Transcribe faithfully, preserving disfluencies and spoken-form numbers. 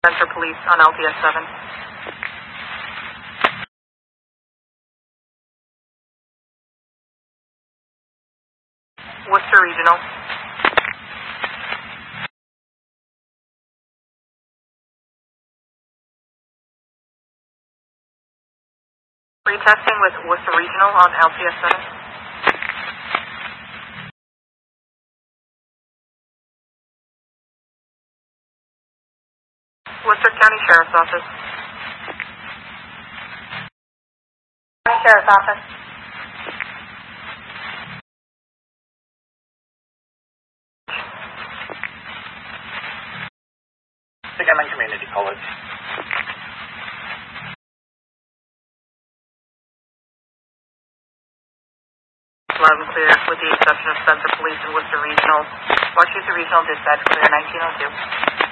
Center Police on L T S seven. Worcester Regional. Retesting with Worcester Regional on L T S seven. Worcester County Sheriff's Office. County Sheriff's Office. Again, Community College. Loud and clear, with the exception of Spencer Police and Worcester Regional. Washington Regional Dispatch clear nineteen oh two.